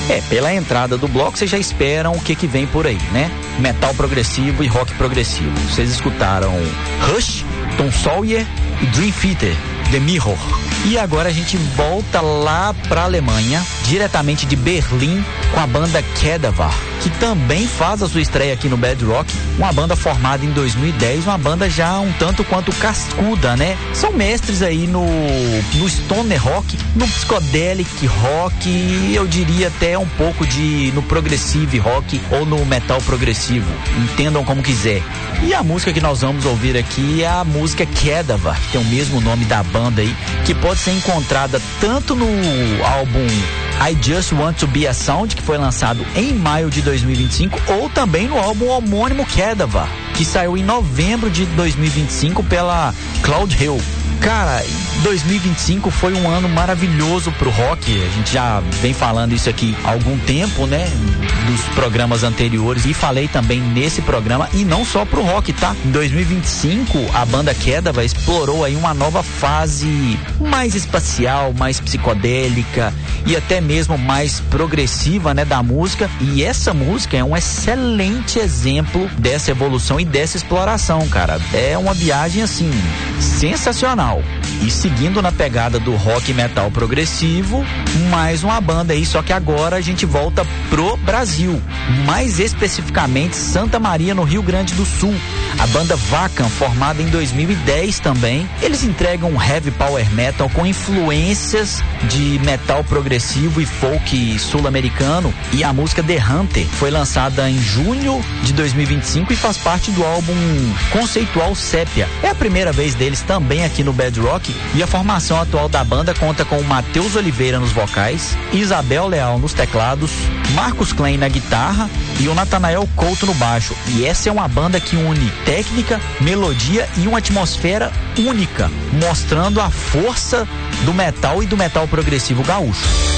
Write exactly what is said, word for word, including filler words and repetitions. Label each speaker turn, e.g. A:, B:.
A: É, pela entrada do bloco vocês já esperam o que que vem por aí, né? Metal progressivo e rock progressivo. Vocês escutaram Rush, Tom Sawyer e Dream Theater, The Mirror. E agora a gente volta lá pra Alemanha, diretamente de Berlim, com a banda Cadaver, que também faz a sua estreia aqui no Bad Rock, uma banda formada em dois mil e dez, uma banda já um tanto quanto cascuda, né? São mestres aí no, no stoner rock, no psychedelic rock, eu diria até um pouco de no progressive rock ou no metal progressivo, entendam como quiser. E a música que nós vamos ouvir aqui é a música Cadaver, que tem o mesmo nome da banda aí, que pode ser encontrada tanto no álbum I Just Want to Be a Sound, que foi lançado em maio de dois mil e vinte e cinco, ou também no álbum homônimo Cadaver, que saiu em novembro de dois mil e vinte e cinco pela Cloud Hill. Cara, dois mil e vinte e cinco foi um ano maravilhoso pro rock. A gente já vem falando isso aqui há algum tempo, né? Dos programas anteriores, e falei também nesse programa, e não só pro rock, tá? Em dois mil e vinte e cinco, a banda Cadaver explorou aí uma nova fase mais espacial, mais psicodélica e até mesmo mais progressiva, né? Da música. E essa música é um excelente exemplo dessa evolução e dessa exploração, cara. É uma viagem, assim, sensacional. E seguindo na pegada do rock metal progressivo, mais uma banda aí, só que agora a gente volta pro Brasil, mais especificamente Santa Maria, no Rio Grande do Sul. A banda Vacan, formada em dois mil e dez também, eles entregam um heavy power metal com influências de metal progressivo e folk sul-americano, e a música The Hunter foi lançada em junho de dois mil e vinte e cinco e faz parte do álbum conceitual Sépia. É a primeira vez deles também aqui no Bad Rock, e a formação atual da banda conta com o Matheus Oliveira nos vocais, Isabel Leal nos teclados, Marcos Klein na guitarra e o Natanael Couto no baixo. E essa é uma banda que une técnica, melodia e uma atmosfera única, mostrando a força do metal e do metal progressivo gaúcho.